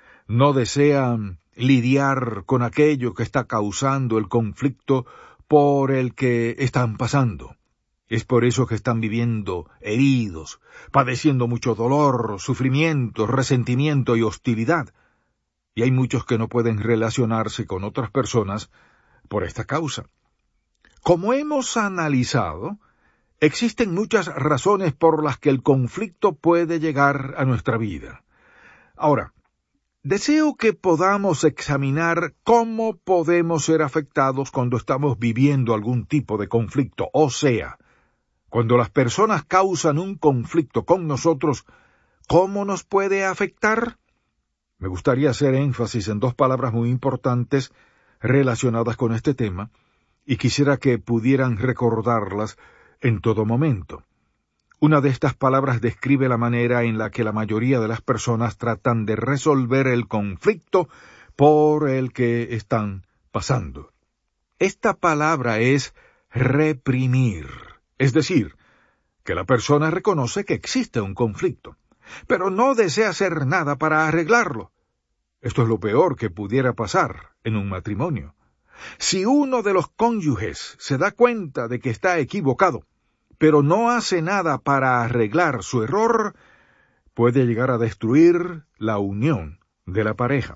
no desean lidiar con aquello que está causando el conflicto por el que están pasando. Es por eso que están viviendo heridos, padeciendo mucho dolor, sufrimiento, resentimiento y hostilidad. Y hay muchos que no pueden relacionarse con otras personas por esta causa. Como hemos analizado, existen muchas razones por las que el conflicto puede llegar a nuestra vida. Ahora, deseo que podamos examinar cómo podemos ser afectados cuando estamos viviendo algún tipo de conflicto, o sea, cuando las personas causan un conflicto con nosotros, ¿cómo nos puede afectar? Me gustaría hacer énfasis en dos palabras muy importantes relacionadas con este tema, y quisiera que pudieran recordarlas en todo momento. Una de estas palabras describe la manera en la que la mayoría de las personas tratan de resolver el conflicto por el que están pasando. Esta palabra es reprimir, es decir, que la persona reconoce que existe un conflicto, pero no desea hacer nada para arreglarlo. Esto es lo peor que pudiera pasar en un matrimonio. Si uno de los cónyuges se da cuenta de que está equivocado, pero no hace nada para arreglar su error, puede llegar a destruir la unión de la pareja.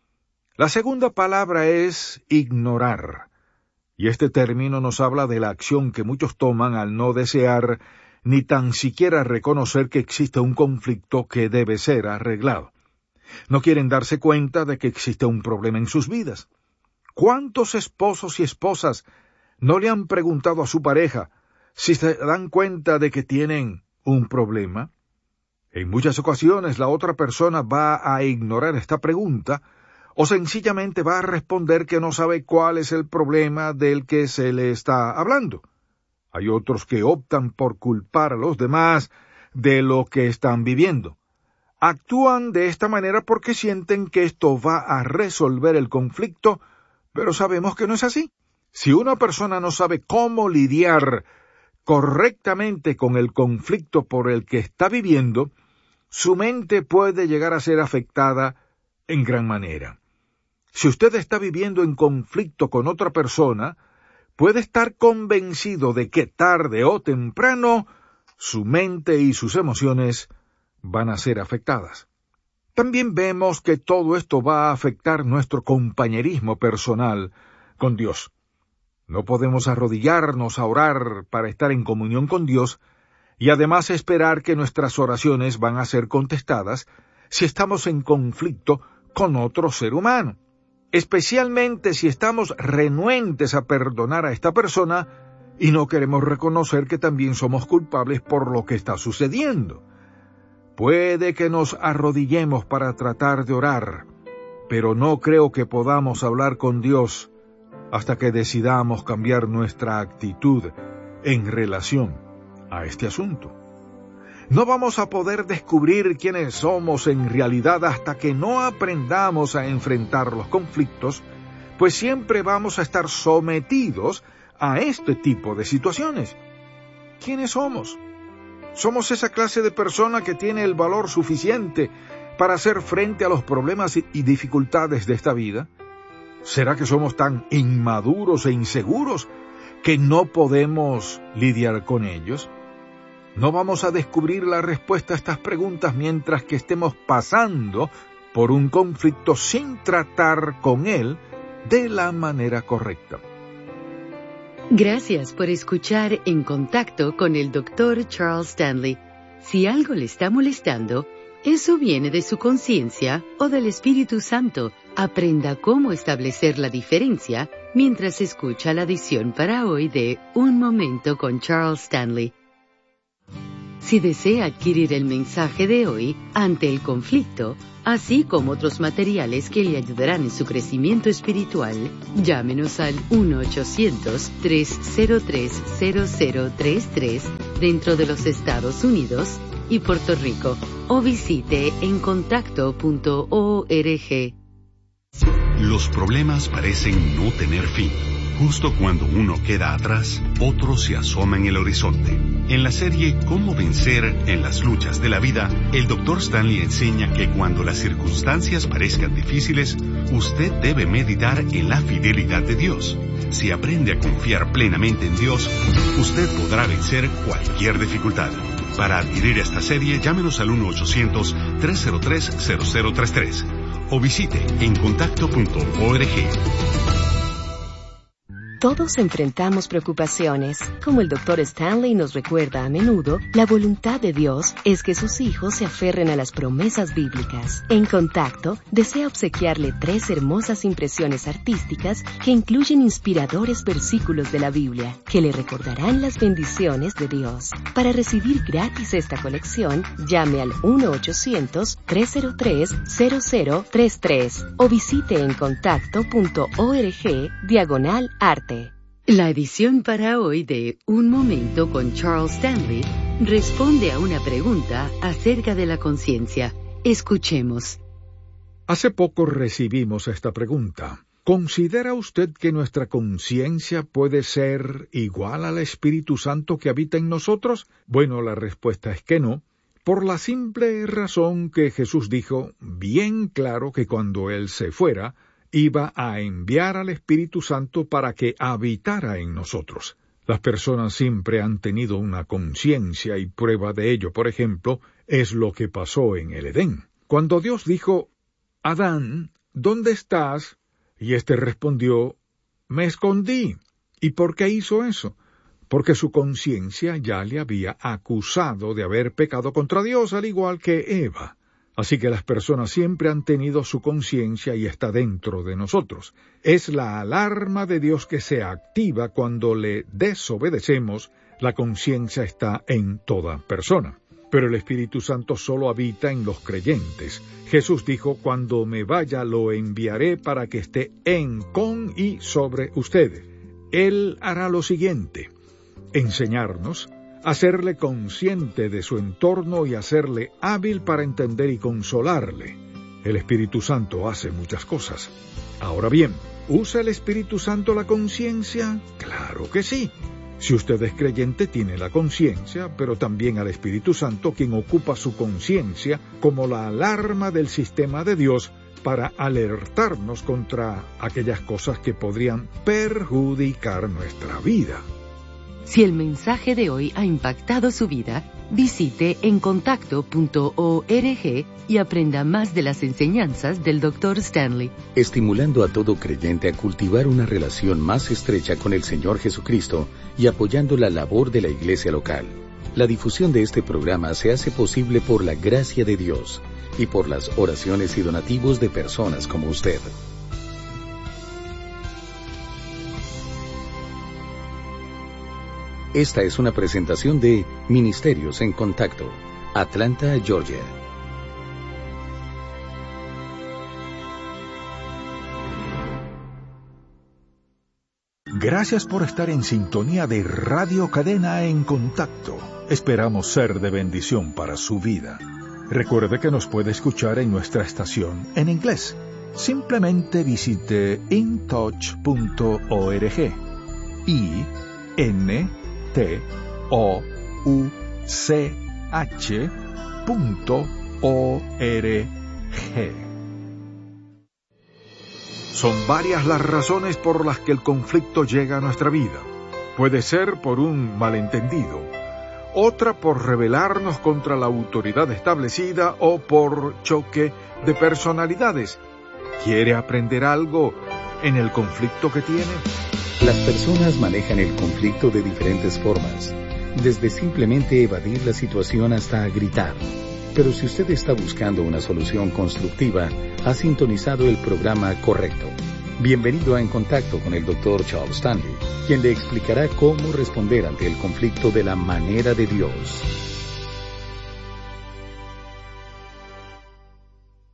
La segunda palabra es ignorar, y este término nos habla de la acción que muchos toman al no desear ni tan siquiera reconocer que existe un conflicto que debe ser arreglado. No quieren darse cuenta de que existe un problema en sus vidas. ¿Cuántos esposos y esposas no le han preguntado a su pareja si se dan cuenta de que tienen un problema? En muchas ocasiones la otra persona va a ignorar esta pregunta o sencillamente va a responder que no sabe cuál es el problema del que se le está hablando. Hay otros que optan por culpar a los demás de lo que están viviendo. Actúan de esta manera porque sienten que esto va a resolver el conflicto, pero sabemos que no es así. Si una persona no sabe cómo lidiar correctamente con el conflicto por el que está viviendo, su mente puede llegar a ser afectada en gran manera. Si usted está viviendo en conflicto con otra persona, puede estar convencido de que tarde o temprano su mente y sus emociones van a ser afectadas. También vemos que todo esto va a afectar nuestro compañerismo personal con Dios. No podemos arrodillarnos a orar para estar en comunión con Dios y además esperar que nuestras oraciones van a ser contestadas si estamos en conflicto con otro ser humano, especialmente si estamos renuentes a perdonar a esta persona y no queremos reconocer que también somos culpables por lo que está sucediendo. Puede que nos arrodillemos para tratar de orar, pero no creo que podamos hablar con Dios hasta que decidamos cambiar nuestra actitud en relación a este asunto. No vamos a poder descubrir quiénes somos en realidad hasta que no aprendamos a enfrentar los conflictos, pues siempre vamos a estar sometidos a este tipo de situaciones. ¿Quiénes somos? ¿Somos esa clase de persona que tiene el valor suficiente para hacer frente a los problemas y dificultades de esta vida? ¿Será que somos tan inmaduros e inseguros que no podemos lidiar con ellos? No vamos a descubrir la respuesta a estas preguntas mientras que estemos pasando por un conflicto sin tratar con él de la manera correcta. Gracias por escuchar En Contacto con el doctor Charles Stanley. Si algo le está molestando, eso viene de su conciencia o del Espíritu Santo. Aprenda cómo establecer la diferencia mientras escucha la edición para hoy de Un Momento con Charles Stanley. Si desea adquirir el mensaje de hoy, Ante el conflicto, así como otros materiales que le ayudarán en su crecimiento espiritual, llámenos al uno ochocientos, tres cero tres, cero cero tres tres dentro de los Estados Unidos y Puerto Rico, o visite en contacto punto org. Los problemas parecen no tener fin. Justo cuando uno queda atrás, otro se asoma en el horizonte. En la serie Cómo vencer en las luchas de la vida, el doctor Stanley enseña que cuando las circunstancias parezcan difíciles, usted debe meditar en la fidelidad de Dios. Si aprende a confiar plenamente en Dios, usted podrá vencer cualquier dificultad. Para adquirir esta serie, llámenos al uno ochocientos, tres cero tres, cero cero tres tres o visite en contacto punto org. Todos enfrentamos preocupaciones. Como el doctor Stanley nos recuerda a menudo, la voluntad de Dios es que sus hijos se aferren a las promesas bíblicas. En Contacto, desea obsequiarle tres hermosas impresiones artísticas que incluyen inspiradores versículos de la Biblia, que le recordarán las bendiciones de Dios. Para recibir gratis esta colección, llame al uno ochocientos, tres cero tres, cero cero tres tres o visite en contacto punto org diagonal arte. La edición para hoy de Un Momento con Charles Stanley responde a una pregunta acerca de la conciencia. Escuchemos. Hace poco recibimos esta pregunta. ¿Considera usted que nuestra conciencia puede ser igual al Espíritu Santo que habita en nosotros? Bueno, la respuesta es que no, por la simple razón que Jesús dijo bien claro que cuando Él se fuera, iba a enviar al Espíritu Santo para que habitara en nosotros. Las personas siempre han tenido una conciencia y prueba de ello, por ejemplo, es lo que pasó en el Edén. Cuando Dios dijo, Adán, ¿dónde estás? Y éste respondió, me escondí. ¿Y por qué hizo eso? Porque su conciencia ya le había acusado de haber pecado contra Dios, al igual que Eva. Así que las personas siempre han tenido su conciencia y está dentro de nosotros. Es la alarma de Dios que se activa cuando le desobedecemos. La conciencia está en toda persona. Pero el Espíritu Santo solo habita en los creyentes. Jesús dijo, cuando me vaya lo enviaré para que esté en, con y sobre ustedes. Él hará lo siguiente, enseñarnos, hacerle consciente de su entorno y hacerle hábil para entender y consolarle. El Espíritu Santo hace muchas cosas. Ahora bien, ¿usa el Espíritu Santo la conciencia? Claro que sí. Si usted es creyente, tiene la conciencia, pero también al Espíritu Santo, quien ocupa su conciencia como la alarma del sistema de Dios para alertarnos contra aquellas cosas que podrían perjudicar nuestra vida. Si el mensaje de hoy ha impactado su vida, visite en contacto punto org y aprenda más de las enseñanzas del doctor Stanley. Estimulando a todo creyente a cultivar una relación más estrecha con el Señor Jesucristo y apoyando la labor de la iglesia local. La difusión de este programa se hace posible por la gracia de Dios y por las oraciones y donativos de personas como usted. Esta es una presentación de Ministerios en Contacto, Atlanta, Georgia. Gracias por estar en sintonía de Radio Cadena en Contacto. Esperamos ser de bendición para su vida. Recuerde que nos puede escuchar en nuestra estación en inglés. Simplemente visite in touch punto org. I N T O U C H punto O R G. Son varias las razones por las que el conflicto llega a nuestra vida. Puede ser por un malentendido, otra por rebelarnos contra la autoridad establecida o por choque de personalidades. ¿Quiere aprender algo en el conflicto que tiene? Las personas manejan el conflicto de diferentes formas, desde simplemente evadir la situación hasta gritar. Pero si usted está buscando una solución constructiva, ha sintonizado el programa correcto. Bienvenido a En Contacto con el doctor Charles Stanley, quien le explicará cómo responder ante el conflicto de la manera de Dios.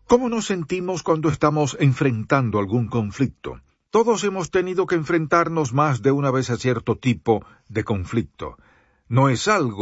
¿Cómo nos sentimos cuando estamos enfrentando algún conflicto? Todos hemos tenido que enfrentarnos más de una vez a cierto tipo de conflicto. No es algo